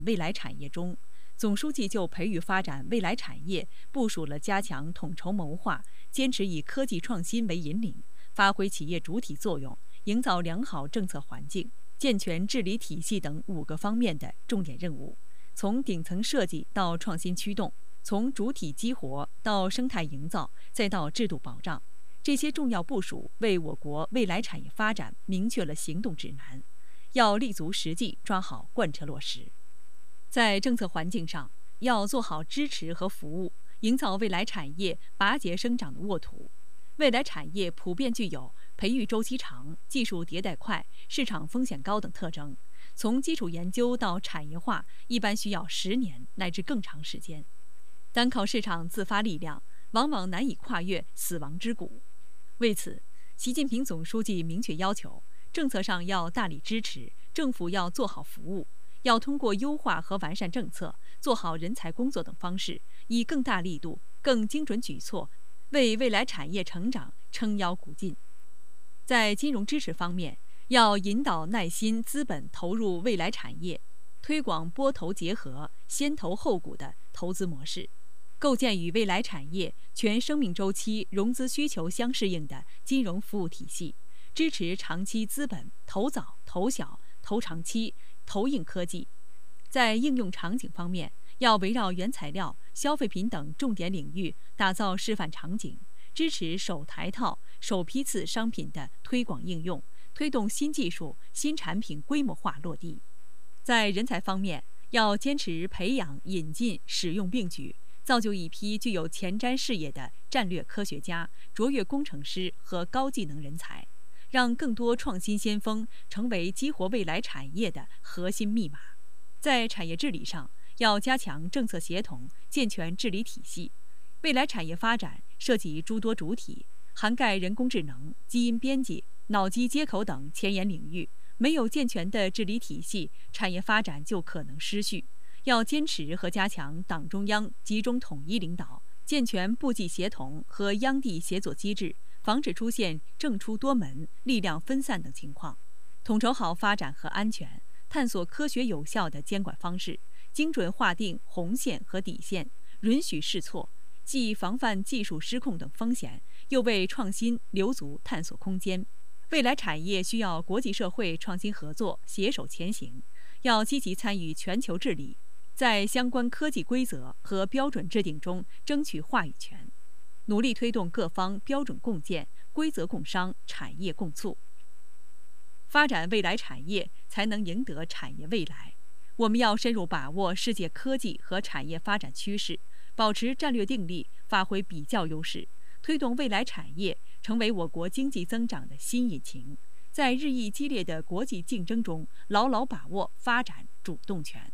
未来产业中，总书记就培育发展未来产业部署了加强统筹谋划、坚持以科技创新为引领、发挥企业主体作用、营造良好政策环境、健全治理体系等5个方面的重点任务。从顶层设计到创新驱动，从主体激活到生态营造，再到制度保障，这些重要部署为我国未来产业发展明确了行动指南，要立足实际，抓好贯彻落实。在政策环境上，要做好支持和服务，营造未来产业拔节生长的沃土。未来产业普遍具有培育周期长、技术迭代快、市场风险高等特征，从基础研究到产业化，一般需要10年乃至更长时间。单靠市场自发力量，往往难以跨越死亡之谷。为此，习近平总书记明确要求，政策上要大力支持，政府要做好服务，要通过优化和完善政策、做好人才工作等方式，以更大力度、更精准举措，为未来产业成长撑腰鼓劲。在金融支持方面，要引导耐心资本投入未来产业，推广拨投结合、先投后股的投资模式，构建与未来产业全生命周期融资需求相适应的金融服务体系，支持长期资本投早、投小、投长期、投硬科技。在应用场景方面，要围绕原材料、消费品等重点领域打造示范场景，支持首台套、首批次商品的推广应用，推动新技术、新产品规模化落地。在人才方面，要坚持培养、引进、使用并举，造就一批具有前瞻视野的战略科学家、卓越工程师和高技能人才，让更多创新先锋成为激活未来产业的核心密码。在产业治理上，要加强政策协同，健全治理体系。未来产业发展涉及诸多主体，涵盖人工智能、基因编辑、脑机接口等前沿领域。没有健全的治理体系，产业发展就可能失序。要坚持和加强党中央集中统一领导，健全部际协同和央地协作机制，防止出现政出多门、力量分散等情况。统筹好发展和安全，探索科学有效的监管方式，精准划定红线和底线，允许试错，既防范技术失控等风险，又为创新留足探索空间。未来产业需要国际社会创新合作携手前行，要积极参与全球治理，在相关科技规则和标准制定中争取话语权，努力推动各方标准共建、规则共商、产业共促。发展未来产业，才能赢得产业未来。我们要深入把握世界科技和产业发展趋势，保持战略定力，发挥比较优势，推动未来产业成为我国经济增长的新引擎，在日益激烈的国际竞争中牢牢把握发展主动权。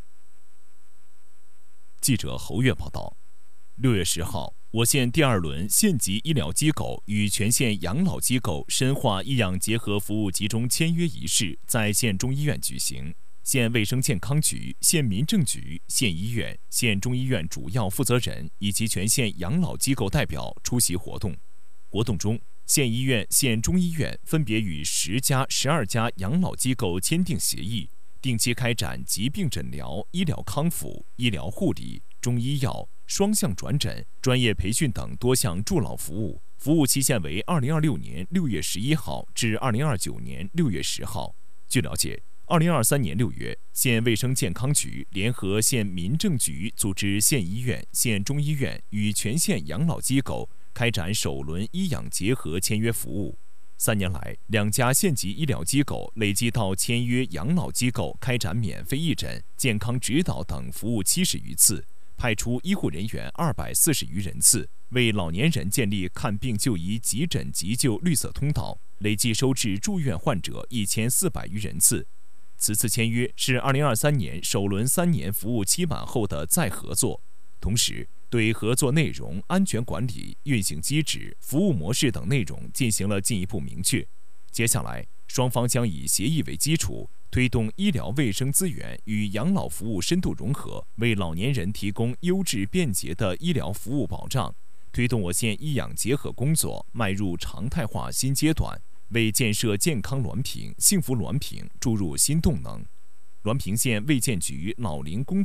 记者侯月报道，6月10号，我县第2轮县级医疗机构与全县养老机构深化医养结合服务集中签约仪式在县中医院举行。县卫生健康局、县民政局、县医院、县中医院主要负责人以及全县养老机构代表出席活动。活动中，县医院、县中医院分别与10家、12家养老机构签订协议，定期开展疾病诊疗、医疗康复、医疗护理、中医药、双向转诊、专业培训等多项助老服务，服务期限为2026年6月11号至2029年6月10号。据了解，2023年6月，县卫生健康局联合县民政局组织县医院、县中医院与全县养老机构开展首轮医养结合签约服务。3年来，2家县级医疗机构累计到签约养老机构开展免费义诊、健康指导等服务70余次，派出医护人员240余人次，为老年人建立看病就医、急诊急救绿色通道，累计收治住院患者1400余人次。此次签约是2023年首轮3年服务期满后的再合作，同时对合作内容、安全管理、运行机制、服务模式等内容进行了进一步明确。接下来，双方将以协议为基础，推动医疗卫生资源与养老服务深度融合，为老年人提供优质便捷的医疗服务保障，推动我县医养结合工作迈入常态化新阶段，为建设健康滦平、幸福滦平注入新动能。 滦平县卫健局老龄工